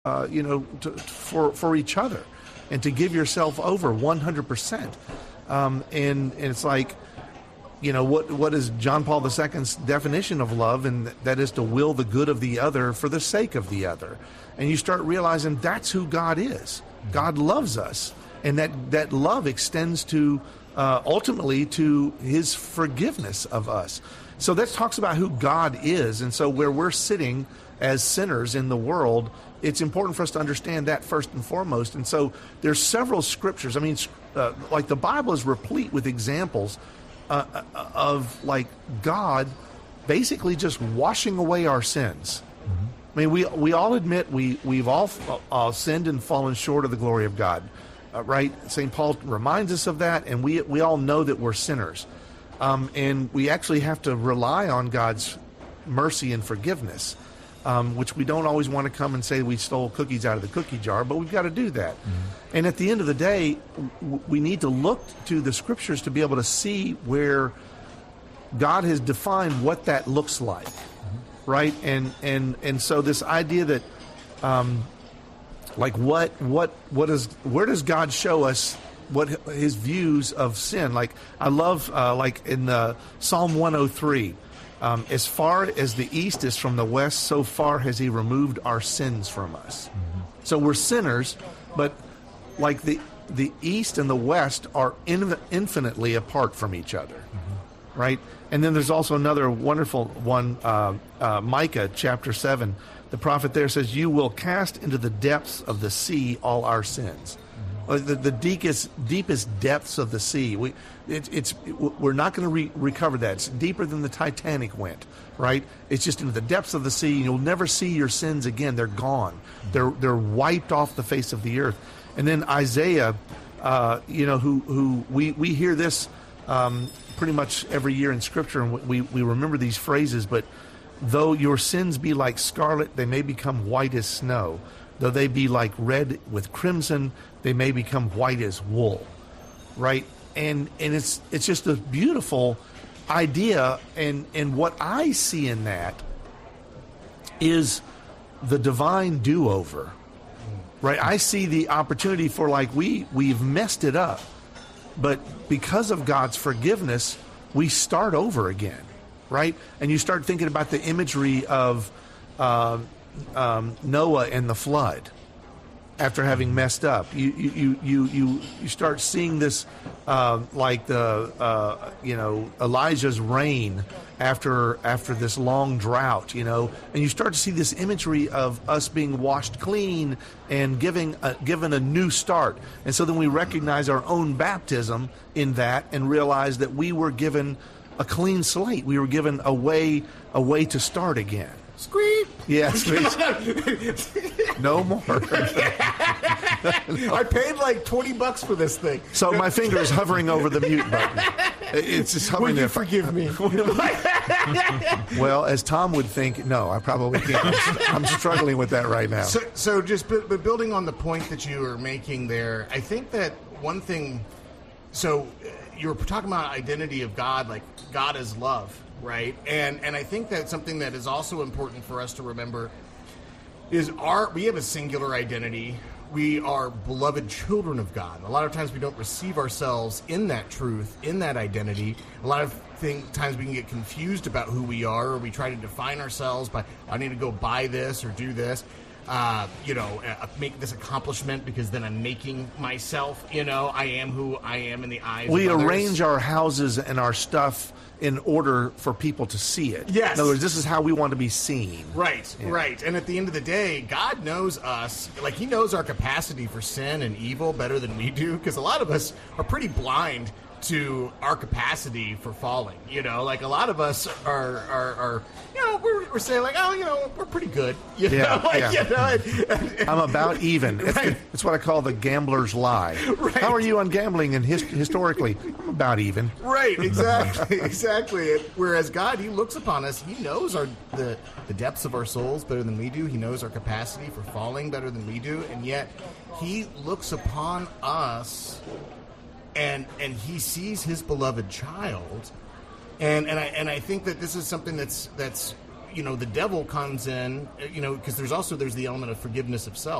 for each other, and to give yourself over 100%. And it's like, what is John Paul II's definition of love? And that is to will the good of the other for the sake of the other. And you start realizing that's who God is. God loves us, and that love extends to ultimately to his forgiveness of us. So that talks about who God is. And so where we're sitting as sinners in the world, it's important for us to understand that first and foremost. And so there's several scriptures. I mean, like the Bible is replete with examples of like God basically just washing away our sins. Mm-hmm. I mean, we all admit we've all sinned and fallen short of the glory of God, right? St. Paul reminds us of that, and we all know that we're sinners. And we actually have to rely on God's mercy and forgiveness, which we don't always want to come and say we stole cookies out of the cookie jar, but we've got to do that. Mm-hmm. And at the end of the day, we need to look to the scriptures to be able to see where God has defined what that looks like, mm-hmm. right? And so this idea that, like where does God show us what his views of sin? Like I love, like in Psalm 103. As far as the east is from the west, so far has he removed our sins from us. Mm-hmm. So we're sinners, but like the east and the west are infinitely apart from each other, mm-hmm. right? And then there's also another wonderful one, Micah chapter 7. The prophet there says, you will cast into the depths of the sea all our sins. Mm-hmm. The deepest depths of the sea. We're not going to recover that. It's deeper than the Titanic went, right? It's just into the depths of the sea. You'll never see your sins again. They're gone. They're wiped off the face of the earth. And then Isaiah, who we hear this pretty much every year in Scripture, and we remember these phrases. But though your sins be like scarlet, they may become white as snow. Though they be like red with crimson, they may become white as wool, right? And it's just a beautiful idea, and what I see in that is the divine do-over, right? I see the opportunity for like we've messed it up, but because of God's forgiveness, we start over again, right? And you start thinking about the imagery of Noah and the flood. After having messed up, you start seeing this like the Elijah's rain after this long drought, and you start to see this imagery of us being washed clean and given a new start. And so then we recognize our own baptism in that and realize that we were given a clean slate. We were given a way to start again. Squeak! Yeah, squeak. No more. I paid like $20 for this thing. So my finger is hovering over the mute button. It's just hovering there. Will you forgive me? Well, as Tom would think, no, I probably can't. I'm struggling with that right now. So just but building on the point that you were making there, I think that one thing, so you were talking about identity of God, like God is love. Right, and I think that something that is also important for us to remember is we have a singular identity. We are beloved children of God. A lot of times we don't receive ourselves in that truth, in that identity. A lot of times we can get confused about who we are, or we try to define ourselves by, I need to go buy this or do this. Make this accomplishment because then I'm making myself, I am who I am in the eyes of others. We arrange our houses and our stuff in order for people to see it. Yes. In other words, this is how we want to be seen. Right, yeah. Right. And at the end of the day, God knows us. Like, he knows our capacity for sin and evil better than we do, because a lot of us are pretty blind to our capacity for falling. Like a lot of us are we're saying like, we're pretty good. I'm about even. Right. It's what I call the gambler's lie. Right. How are you on gambling and historically? I'm about even. Right, exactly. Whereas God, he looks upon us, he knows the depths of our souls better than we do. He knows our capacity for falling better than we do, and yet he looks upon us and he sees his beloved child, and I think that this is something that's the devil comes in, because there's the element of forgiveness of self.